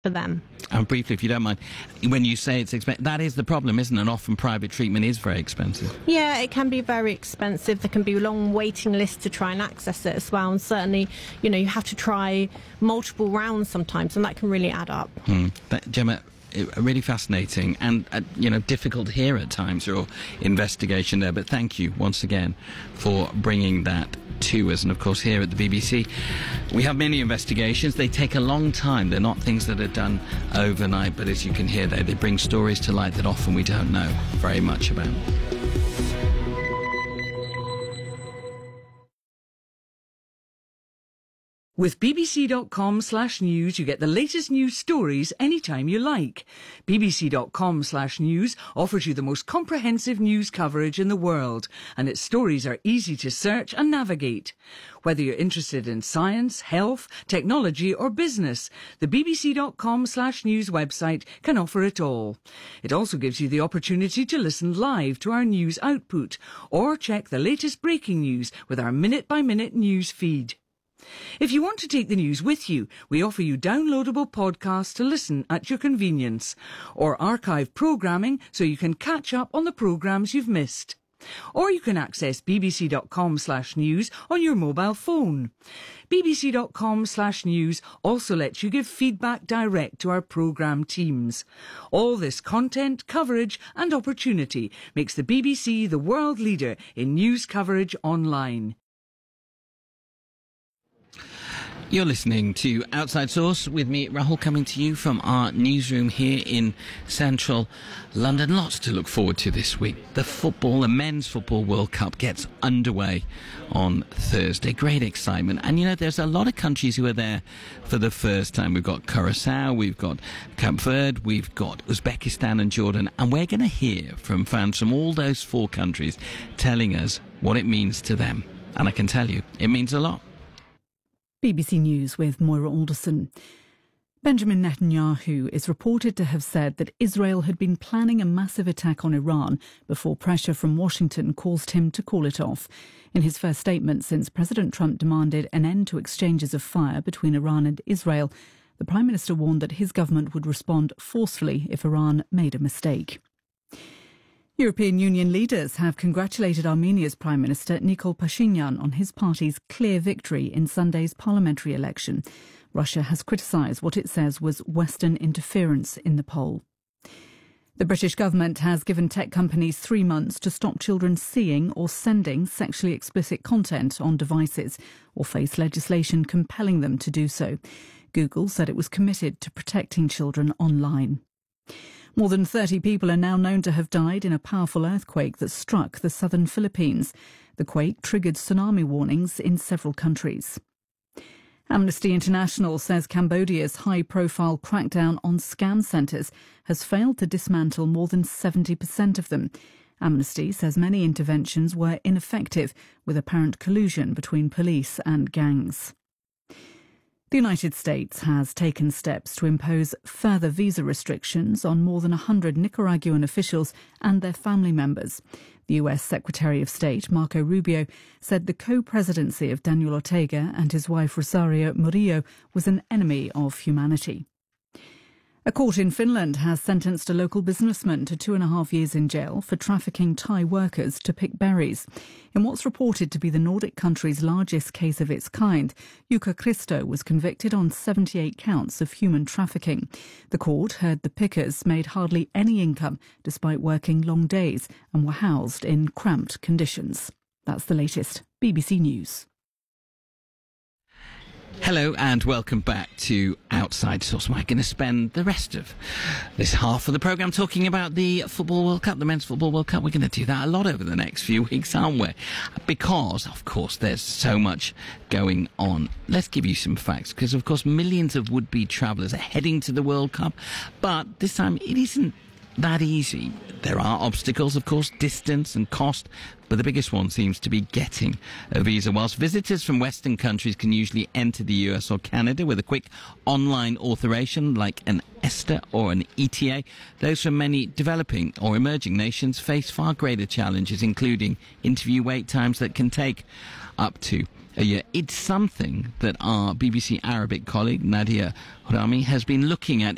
for them. And briefly, if you don't mind, when you say it's expensive, that is the problem, isn't it? Often private treatment is very expensive. Yeah, it can be very expensive. There can be long waiting lists to try and access it as well. And certainly, you have to try multiple rounds sometimes, and that can really add up. Gemma, really fascinating and, difficult to hear at times, your investigation there. But thank you once again for bringing that to us. And of course, here at the BBC, we have many investigations. They take a long time. They're not things that are done overnight. But as you can hear there, they bring stories to light that often we don't know very much about. With bbc.com/news, you get the latest news stories anytime you like. bbc.com/news offers you the most comprehensive news coverage in the world, and its stories are easy to search and navigate. Whether you're interested in science, health, technology or business, the bbc.com/news website can offer it all. It also gives you the opportunity to listen live to our news output or check the latest breaking news with our minute-by-minute news feed. If you want to take the news with you, we offer you downloadable podcasts to listen at your convenience, or archive programming so you can catch up on the programmes you've missed. Or you can access bbc.com/news on your mobile phone. bbc.com/news also lets you give feedback direct to our programme teams. All this content, coverage and opportunity makes the BBC the world leader in news coverage online. You're listening to Outside Source with me, Rahul, coming to you from our newsroom here in central London. Lots to look forward to this week. The Men's Football World Cup gets underway on Thursday. Great excitement. And, there's a lot of countries who are there for the first time. We've got Curacao, we've got Cape Verde, we've got Uzbekistan and Jordan. And we're going to hear from fans from all those 4 countries telling us what it means to them. And I can tell you, it means a lot. BBC News with Moira Alderson. Benjamin Netanyahu is reported to have said that Israel had been planning a massive attack on Iran before pressure from Washington caused him to call it off. In his first statement since President Trump demanded an end to exchanges of fire between Iran and Israel, the Prime Minister warned that his government would respond forcefully if Iran made a mistake. European Union leaders have congratulated Armenia's Prime Minister Nikol Pashinyan on his party's clear victory in Sunday's parliamentary election. Russia has criticised what it says was Western interference in the poll. The British government has given tech companies 3 months to stop children seeing or sending sexually explicit content on devices or face legislation compelling them to do so. Google said it was committed to protecting children online. More than 30 people are now known to have died in a powerful earthquake that struck the southern Philippines. The quake triggered tsunami warnings in several countries. Amnesty International says Cambodia's high-profile crackdown on scam centres has failed to dismantle more than 70% of them. Amnesty says many interventions were ineffective, with apparent collusion between police and gangs. The United States has taken steps to impose further visa restrictions on more than 100 Nicaraguan officials and their family members. The US Secretary of State, Marco Rubio, said the co-presidency of Daniel Ortega and his wife Rosario Murillo was an enemy of humanity. A court in Finland has sentenced a local businessman to 2.5 years in jail for trafficking Thai workers to pick berries. In what's reported to be the Nordic country's largest case of its kind, Jukka Christo was convicted on 78 counts of human trafficking. The court heard the pickers made hardly any income despite working long days and were housed in cramped conditions. That's the latest. BBC News. Hello and welcome back to Outside Source. We're going to spend the rest of this half of the programme talking about the Football World Cup, the Men's Football World Cup. We're going to do that a lot over the next few weeks, aren't we? Because, of course, there's so much going on. Let's give you some facts, because, of course, millions of would-be travellers are heading to the World Cup. But this time, it isn't that easy. There are obstacles, of course, distance and cost, but the biggest one seems to be getting a visa. Whilst visitors from Western countries can usually enter the US or Canada with a quick online authorization like an ESTA or an ETA, those from many developing or emerging nations face far greater challenges, including interview wait times that can take up to a year. It's something that our BBC Arabic colleague Nadia Hourami has been looking at